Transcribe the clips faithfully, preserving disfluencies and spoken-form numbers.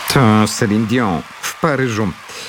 To Céline Dion w Paryżu.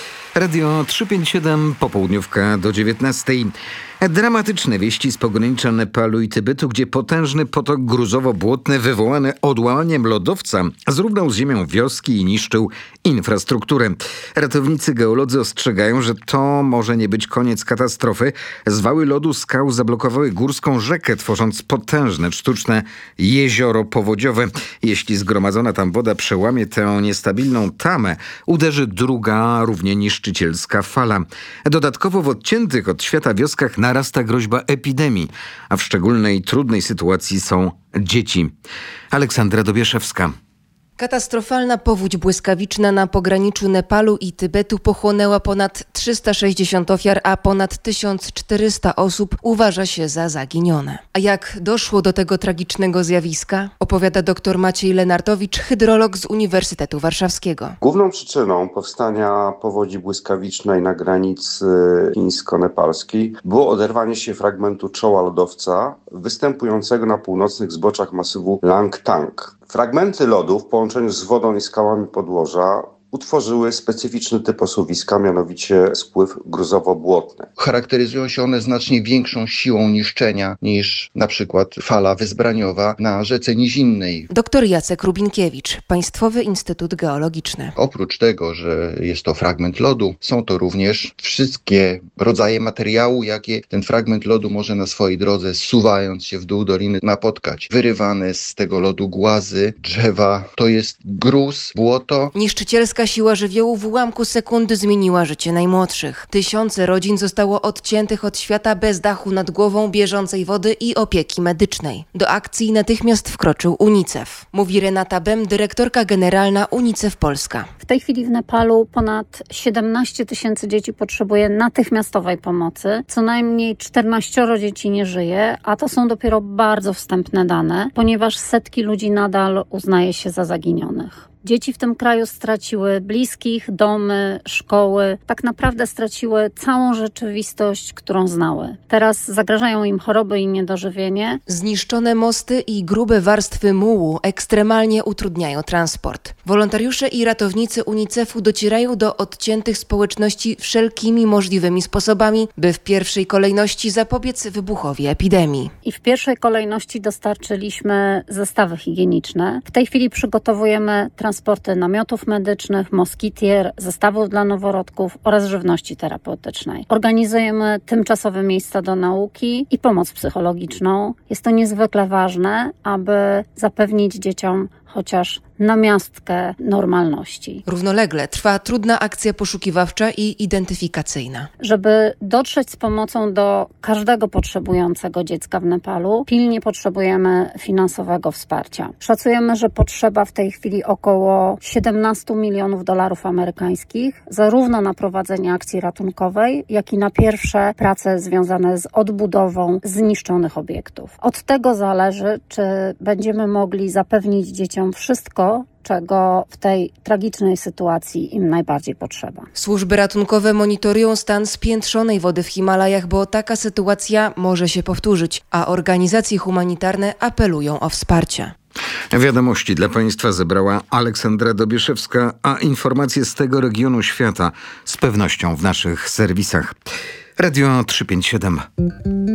Radio trzysta pięćdziesiąt siedem, popołudniówka do dziewiętnastej. Dramatyczne wieści z pogranicza Nepalu i Tybetu, gdzie potężny potok gruzowo-błotny wywołany odłamaniem lodowca zrównał z ziemią wioski i niszczył infrastrukturę. Ratownicy geolodzy ostrzegają, że to może nie być koniec katastrofy. Zwały lodu skał zablokowały górską rzekę, tworząc potężne sztuczne jezioro powodziowe. Jeśli zgromadzona tam woda przełamie tę niestabilną tamę, uderzy druga, równie niszczycielska fala. Dodatkowo w odciętych od świata wioskach narasta groźba epidemii, a w szczególnej trudnej sytuacji są dzieci. Aleksandra Dobieszewska. Katastrofalna powódź błyskawiczna na pograniczu Nepalu i Tybetu pochłonęła ponad trzysta sześćdziesiąt ofiar, a ponad tysiąc czterysta osób uważa się za zaginione. A jak doszło do tego tragicznego zjawiska, opowiada dr Maciej Lenartowicz, hydrolog z Uniwersytetu Warszawskiego. Główną przyczyną powstania powodzi błyskawicznej na granicy chińsko-nepalskiej było oderwanie się fragmentu czoła lodowca występującego na północnych zboczach masywu Langtang. Fragmenty lodu w połączeniu z wodą i skałami podłoża utworzyły specyficzny typ osuwiska, mianowicie spływ gruzowo-błotny. Charakteryzują się one znacznie większą siłą niszczenia niż na przykład fala wezbraniowa na rzece nizinnej. Doktor Jacek Rubinkiewicz, Państwowy Instytut Geologiczny. Oprócz tego, że jest to fragment lodu, są to również wszystkie rodzaje materiału, jakie ten fragment lodu może na swojej drodze, zsuwając się w dół doliny, napotkać. Wyrywane z tego lodu głazy, drzewa, to jest gruz, błoto. Niszczycielska siła żywiołu w ułamku sekundy zmieniła życie najmłodszych. Tysiące rodzin zostało odciętych od świata bez dachu nad głową, bieżącej wody i opieki medycznej. Do akcji natychmiast wkroczył UNICEF. Mówi Renata Bem, dyrektorka generalna UNICEF Polska. W tej chwili w Nepalu ponad siedemnaście tysięcy dzieci potrzebuje natychmiastowej pomocy. Co najmniej czternaście dzieci nie żyje, a to są dopiero bardzo wstępne dane, ponieważ setki ludzi nadal uznaje się za zaginionych. Dzieci w tym kraju straciły bliskich, domy, szkoły. Tak naprawdę straciły całą rzeczywistość, którą znały. Teraz zagrażają im choroby i niedożywienie. Zniszczone mosty i grube warstwy mułu ekstremalnie utrudniają transport. Wolontariusze i ratownicy UNICEF-u docierają do odciętych społeczności wszelkimi możliwymi sposobami, by w pierwszej kolejności zapobiec wybuchowi epidemii. I w pierwszej kolejności dostarczyliśmy zestawy higieniczne. W tej chwili przygotowujemy transport transporty namiotów medycznych, moskitier, zestawów dla noworodków oraz żywności terapeutycznej. Organizujemy tymczasowe miejsca do nauki i pomoc psychologiczną. Jest to niezwykle ważne, aby zapewnić dzieciom chociaż namiastkę normalności. Równolegle trwa trudna akcja poszukiwawcza i identyfikacyjna. Żeby dotrzeć z pomocą do każdego potrzebującego dziecka w Nepalu, pilnie potrzebujemy finansowego wsparcia. Szacujemy, że potrzeba w tej chwili około siedemnaście milionów dolarów amerykańskich, zarówno na prowadzenie akcji ratunkowej, jak i na pierwsze prace związane z odbudową zniszczonych obiektów. Od tego zależy, czy będziemy mogli zapewnić dzieciom wszystko, czego w tej tragicznej sytuacji im najbardziej potrzeba. Służby ratunkowe monitorują stan spiętrzonej wody w Himalajach, bo taka sytuacja może się powtórzyć, a organizacje humanitarne apelują o wsparcie. Wiadomości dla Państwa zebrała Aleksandra Dobieszewska, a informacje z tego regionu świata z pewnością w naszych serwisach. Radio trzysta pięćdziesiąt siedem.